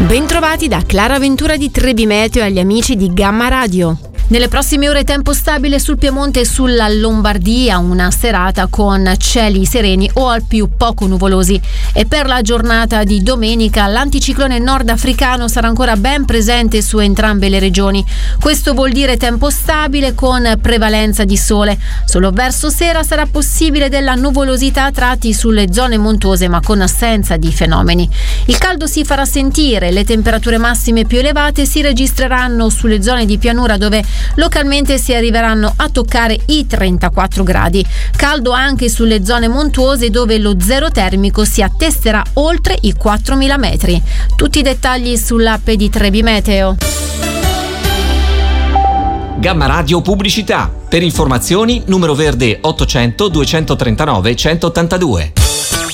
Bentrovati da Clara Ventura di Trebi Meteo e agli amici di Gamma Radio. Nelle prossime ore tempo stabile sul Piemonte e sulla Lombardia, una serata con cieli sereni o al più poco nuvolosi. E per la giornata di domenica l'anticiclone nordafricano sarà ancora ben presente su entrambe le regioni. Questo vuol dire tempo stabile con prevalenza di sole. Solo verso sera sarà possibile della nuvolosità a tratti sulle zone montuose, ma con assenza di fenomeni. Il caldo si farà sentire, le temperature massime più elevate si registreranno sulle zone di pianura dove localmente si arriveranno a toccare i 34 gradi. Caldo anche sulle zone montuose dove lo zero termico si attesterà oltre i 4.000 metri. Tutti i dettagli sull'app di Trebi Meteo. Gamma Radio Pubblicità. Per informazioni numero verde 800 239 182.